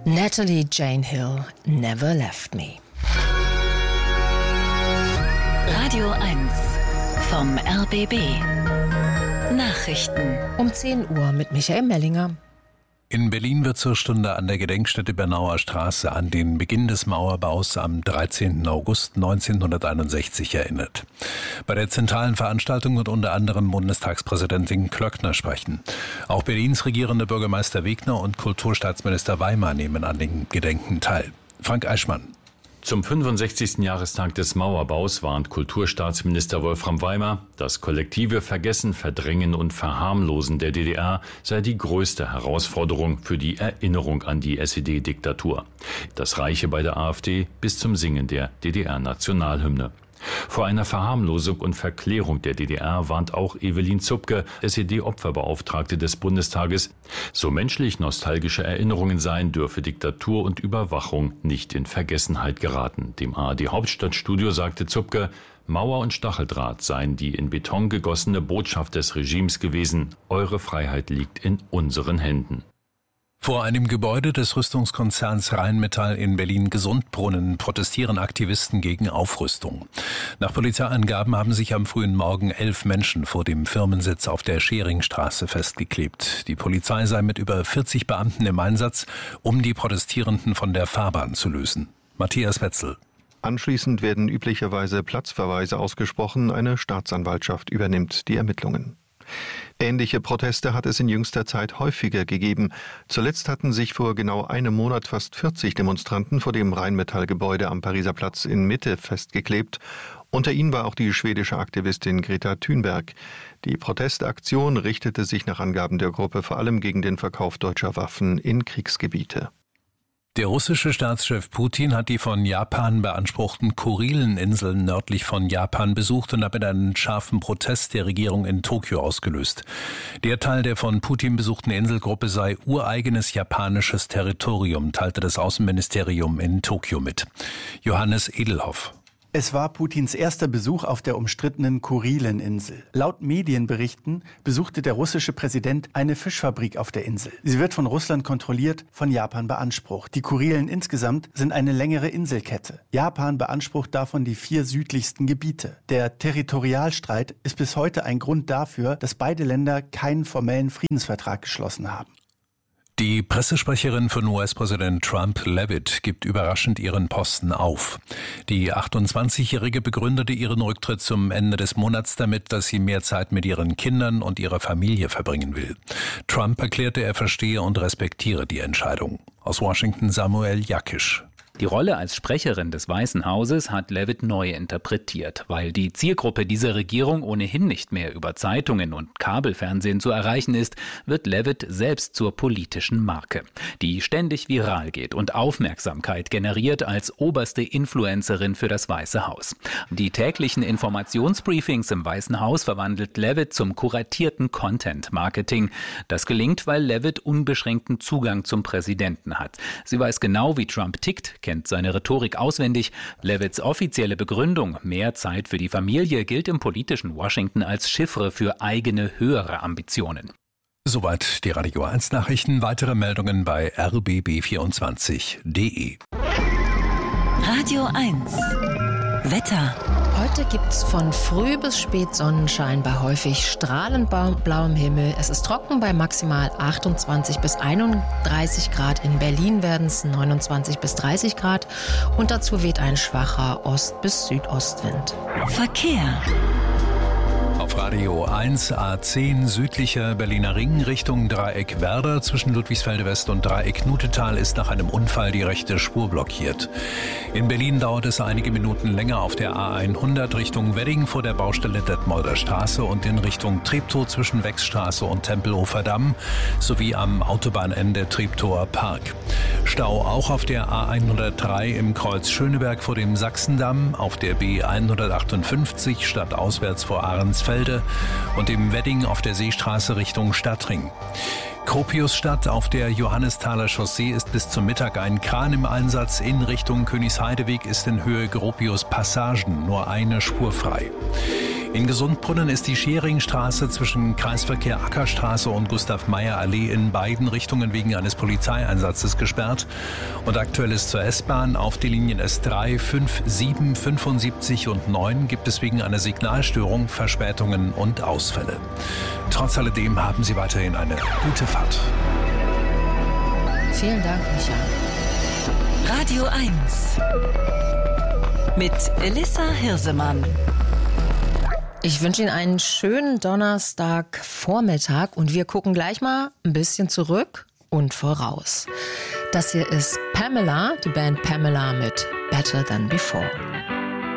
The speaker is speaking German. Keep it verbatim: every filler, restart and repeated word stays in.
Natalie Jane Hill, Never Left Me. Radio eins vom R B B. Nachrichten. Um zehn Uhr mit Michael Mellinger. In Berlin wird zur Stunde an der Gedenkstätte Bernauer Straße an den Beginn des Mauerbaus am dreizehnten August neunzehnhunderteinundsechzig erinnert. Bei der zentralen Veranstaltung wird unter anderem Bundestagspräsidentin Klöckner sprechen. Auch Berlins regierender Bürgermeister Wegner und Kulturstaatsminister Weimar nehmen an den Gedenken teil. Frank Eichmann. Zum fünfundsechzigsten Jahrestag des Mauerbaus warnt Kulturstaatsminister Wolfram Weimar, das kollektive Vergessen, Verdrängen und Verharmlosen der D D R sei die größte Herausforderung für die Erinnerung an die S E D-Diktatur. Das reiche bei der AfD bis zum Singen der D D R-Nationalhymne. Vor einer Verharmlosung und Verklärung der D D R warnt auch Evelyn Zupke, S E D-Opferbeauftragte des Bundestages. So menschlich nostalgische Erinnerungen seien, dürfe Diktatur und Überwachung nicht in Vergessenheit geraten. Dem A R D-Hauptstadtstudio sagte Zupke, Mauer und Stacheldraht seien die in Beton gegossene Botschaft des Regimes gewesen. Eure Freiheit liegt in unseren Händen. Vor einem Gebäude des Rüstungskonzerns Rheinmetall in Berlin-Gesundbrunnen protestieren Aktivisten gegen Aufrüstung. Nach Polizeiangaben haben sich am frühen Morgen elf Menschen vor dem Firmensitz auf der Scheringstraße festgeklebt. Die Polizei sei mit über vierzig Beamten im Einsatz, um die Protestierenden von der Fahrbahn zu lösen. Matthias Wetzel. Anschließend werden üblicherweise Platzverweise ausgesprochen. Eine Staatsanwaltschaft übernimmt die Ermittlungen. Ähnliche Proteste hat es in jüngster Zeit häufiger gegeben. Zuletzt hatten sich vor genau einem Monat fast vierzig Demonstranten vor dem Rheinmetall-Gebäude am Pariser Platz in Mitte festgeklebt. Unter ihnen war auch die schwedische Aktivistin Greta Thunberg. Die Protestaktion richtete sich nach Angaben der Gruppe vor allem gegen den Verkauf deutscher Waffen in Kriegsgebiete. Der russische Staatschef Putin hat die von Japan beanspruchten Kurileninseln nördlich von Japan besucht und damit einen scharfen Protest der Regierung in Tokio ausgelöst. Der Teil der von Putin besuchten Inselgruppe sei ureigenes japanisches Territorium, teilte das Außenministerium in Tokio mit. Johannes Edelhoff. Es war Putins erster Besuch auf der umstrittenen Kurileninsel. Laut Medienberichten besuchte der russische Präsident eine Fischfabrik auf der Insel. Sie wird von Russland kontrolliert, von Japan beansprucht. Die Kurilen insgesamt sind eine längere Inselkette. Japan beansprucht davon die vier südlichsten Gebiete. Der Territorialstreit ist bis heute ein Grund dafür, dass beide Länder keinen formellen Friedensvertrag geschlossen haben. Die Pressesprecherin von U S-Präsident Trump, Leavitt, gibt überraschend ihren Posten auf. Die achtundzwanzigjährige begründete ihren Rücktritt zum Ende des Monats damit, dass sie mehr Zeit mit ihren Kindern und ihrer Familie verbringen will. Trump erklärte, er verstehe und respektiere die Entscheidung. Aus Washington Samuel Jakisch. Die Rolle als Sprecherin des Weißen Hauses hat Leavitt neu interpretiert. Weil die Zielgruppe dieser Regierung ohnehin nicht mehr über Zeitungen und Kabelfernsehen zu erreichen ist, wird Leavitt selbst zur politischen Marke, die ständig viral geht und Aufmerksamkeit generiert als oberste Influencerin für das Weiße Haus. Die täglichen Informationsbriefings im Weißen Haus verwandelt Leavitt zum kuratierten Content-Marketing. Das gelingt, weil Leavitt unbeschränkten Zugang zum Präsidenten hat. Sie weiß genau, wie Trump tickt, kennt seine Rhetorik auswendig. Leavitts offizielle Begründung, mehr Zeit für die Familie, gilt im politischen Washington als Chiffre für eigene höhere Ambitionen. Soweit die Radio eins Nachrichten. Weitere Meldungen bei r b b vierundzwanzig punkt d e. Radio eins. Wetter. Heute gibt's von früh bis spät Sonnenschein bei häufig strahlend blauem Himmel. Es ist trocken bei maximal achtundzwanzig bis einunddreißig Grad. In Berlin werden es neunundzwanzig bis dreißig Grad. Und dazu weht ein schwacher Ost- bis Südostwind. Verkehr. Auf Radio eins A zehn südlicher Berliner Ring Richtung Dreieck Werder. Zwischen Ludwigsfelde West und Dreieck Nutetal ist nach einem Unfall die rechte Spur blockiert. In Berlin dauert es einige Minuten länger auf der A hundert Richtung Wedding vor der Baustelle Detmolder Straße und in Richtung Treptow zwischen Wechsstraße und Tempelhofer Damm sowie am Autobahnende Treptower Park. Stau auch auf der A hundertdrei im Kreuz Schöneberg vor dem Sachsendamm, auf der B hundertachtundfünfzig stadtauswärts vor Ahrensfelde und im Wedding auf der Seestraße Richtung Stadtring. Gropiusstadt auf der Johannesthaler Chaussee ist bis zum Mittag ein Kran im Einsatz. In Richtung Königsheideweg ist in Höhe Gropius Passagen nur eine Spur frei. In Gesundbrunnen ist die Scheringstraße zwischen Kreisverkehr Ackerstraße und Gustav-Meyer-Allee in beiden Richtungen wegen eines Polizeieinsatzes gesperrt. Und aktuell ist zur S-Bahn auf die Linien S drei, fünf, sieben, fünfundsiebzig und neun gibt es wegen einer Signalstörung Verspätungen und Ausfälle. Trotz alledem haben Sie weiterhin eine gute Fahrt. Vielen Dank, Micha. Radio eins mit Elissa Hirsemann. Ich wünsche Ihnen einen schönen Donnerstagvormittag und wir gucken gleich mal ein bisschen zurück und voraus. Das hier ist Pamela, die Band Pamela mit Better Than Before.